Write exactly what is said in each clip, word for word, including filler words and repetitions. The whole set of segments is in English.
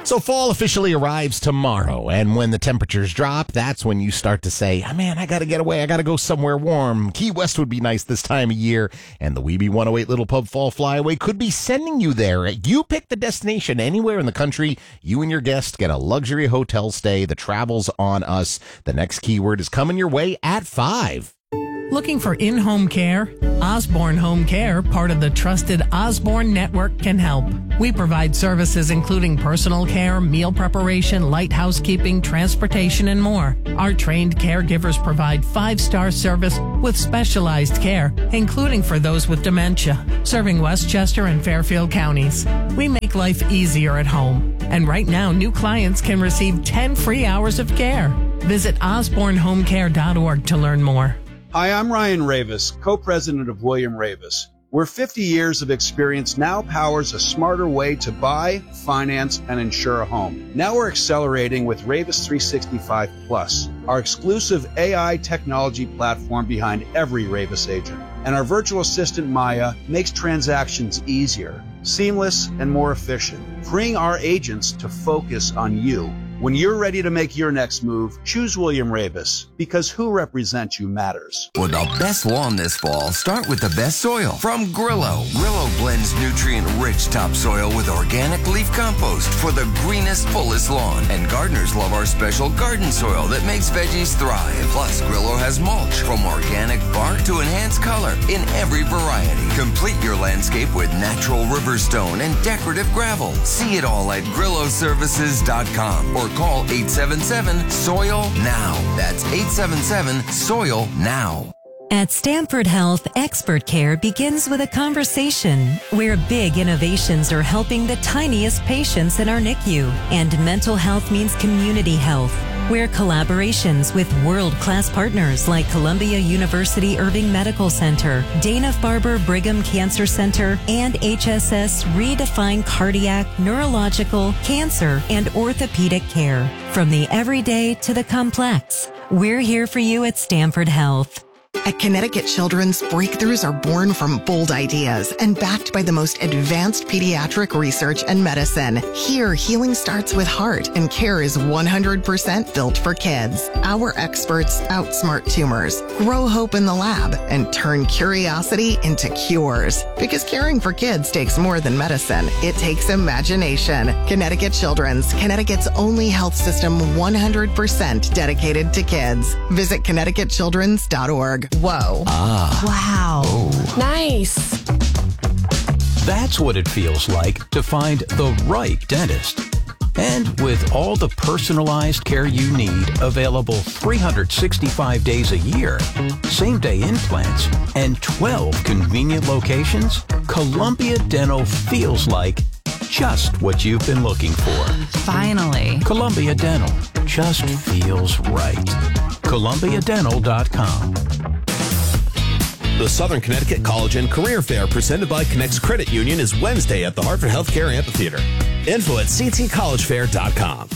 So fall officially arrives tomorrow, and when the temperatures drop, that's when you start to say, oh, man, I got to get away. I got to go somewhere warm. Key West would be nice this time of year, and the Weeby one oh eight Little Pub Fall Flyaway could be sending you there. You pick the destination anywhere in the country. You and your guest get a luxury hotel stay. The travel's on us. The next keyword is coming your way at five. Looking for in-home care? Osborne Home Care, part of the trusted Osborne Network, can help. We provide services including personal care, meal preparation, light housekeeping, transportation, and more. Our trained caregivers provide five-star service with specialized care, including for those with dementia, serving Westchester and Fairfield counties. We make life easier at home. And right now, new clients can receive ten free hours of care. Visit osborne home care dot org to learn more. Hi, I'm Ryan Ravis, co-president of William Ravis, where fifty years of experience now powers a smarter way to buy, finance, and insure a home. Now we're accelerating with Ravis three sixty-five Plus, our exclusive A I technology platform behind every Ravis agent. And our virtual assistant, Maya, makes transactions easier, seamless, and more efficient, freeing our agents to focus on you. When you're ready to make your next move, choose William Ravis, because who represents you matters. For the best lawn this fall, start with the best soil from Grillo. Grillo blends nutrient-rich topsoil with organic leaf compost for the greenest, fullest lawn. And gardeners love our special garden soil that makes veggies thrive. Plus, Grillo has mulch from organic bark to enhanced color in every variety. Complete your landscape with natural river stone and decorative gravel. See it all at grillo services dot com or call eight seven seven, soil now. That's eight seven seven, soil now. At Stanford Health, expert care begins with a conversation where big innovations are helping the tiniest patients in our N I C U. And mental health means community health, where collaborations with world-class partners like Columbia University Irving Medical Center, Dana-Farber Brigham Cancer Center, and H S S redefine cardiac, neurological, cancer, and orthopedic care. From the everyday to the complex, we're here for you at Stanford Health. At Connecticut Children's, breakthroughs are born from bold ideas and backed by the most advanced pediatric research and medicine. Here, healing starts with heart, and care is one hundred percent built for kids. Our experts outsmart tumors, grow hope in the lab, and turn curiosity into cures. Because caring for kids takes more than medicine. It takes imagination. Connecticut Children's, Connecticut's only health system one hundred percent dedicated to kids. Visit connecticut children's dot org. Whoa. Ah. Wow. Oh. Nice. That's what it feels like to find the right dentist. And with all the personalized care you need available three hundred sixty-five days a year, same-day implants, and twelve convenient locations, Columbia Dental feels like just what you've been looking for. Finally. Columbia Dental just feels right. Columbia dental dot com. The Southern Connecticut College and Career Fair presented by Connects Credit Union is Wednesday at the Hartford Healthcare Amphitheater. Info at c t college fair dot com.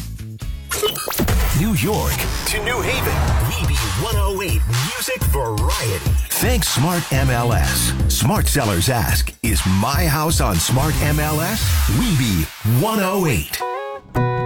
New York to New Haven. Weeby one oh eight Music Variety. Thanks Smart M L S. Smart sellers ask, is my house on Smart M L S? Weeby one oh eight.